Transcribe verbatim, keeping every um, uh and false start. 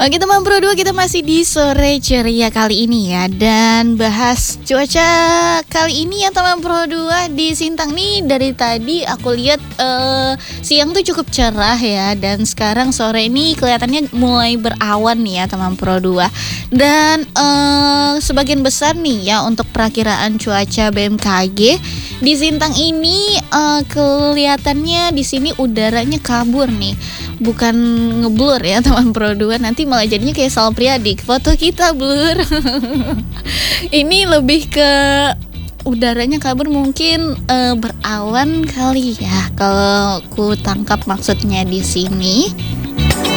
Oke teman Pro dua, kita masih di sore ceria kali ini ya, dan bahas cuaca kali ini ya teman Pro dua. Di Sintang nih dari tadi aku lihat uh, siang tuh cukup cerah ya, dan sekarang sore ini kelihatannya mulai berawan nih ya teman Pro dua. Dan uh, sebagian besar nih ya untuk perakiraan cuaca B M K G di Sintang ini uh, kelihatannya di sini udaranya kabur nih. Bukan ngeblur ya teman Pro dua, nanti malah jadinya kayak Sal Priadik, foto kita blur. Ini lebih ke udaranya kabur, mungkin uh, berawan kali ya kalau ku tangkap maksudnya di sini.